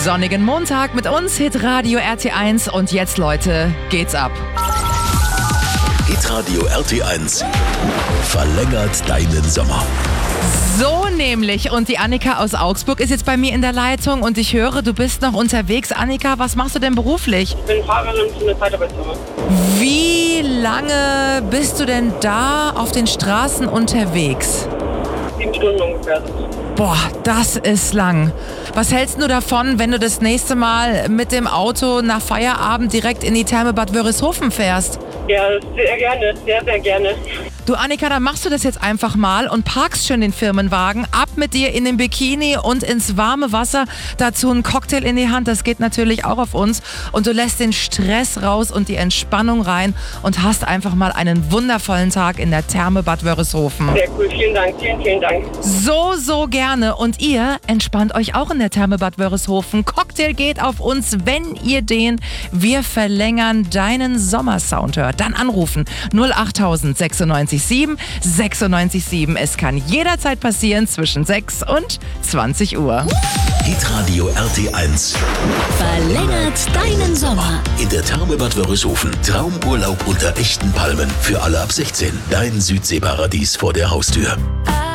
sonnigen Montag mit uns, Hitradio RT1. Und jetzt, Leute, geht's ab. Hitradio RT1 verlängert deinen Sommer. So nämlich. Und die Annika aus Augsburg ist jetzt bei mir in der Leitung. Und ich höre, du bist noch unterwegs. Annika, was machst du denn beruflich? Ich bin Fahrerin für eine Zeitarbeitsfirma. Wie lange bist du denn da auf den Straßen unterwegs? 7 Stunden ungefähr. Boah, das ist lang. Was hältst du davon, wenn du das nächste Mal mit dem Auto nach Feierabend direkt in die Therme Bad Wörishofen fährst? Ja, sehr gerne, sehr, sehr gerne. Du Annika, dann machst du das jetzt einfach mal und parkst schön den Firmenwagen, ab mit dir in den Bikini und ins warme Wasser, dazu einen Cocktail in die Hand, das geht natürlich auch auf uns und du lässt den Stress raus und die Entspannung rein und hast einfach mal einen wundervollen Tag in der Therme Bad Wörishofen. Sehr cool, vielen Dank, vielen, vielen Dank. So gerne und ihr entspannt euch auch in der Therme Bad Wörishofen. Cocktail geht auf uns, wenn ihr den Wir verlängern deinen Sommersound hört. Dann anrufen 08000 96 7 96 7. Es kann jederzeit passieren zwischen 6 und 20 Uhr. Hitradio RT1 verlängert deinen Sommer. In der Therme Bad Wörishofen. Traumurlaub unter echten Palmen. Für alle ab 16. Dein Südseeparadies vor der Haustür.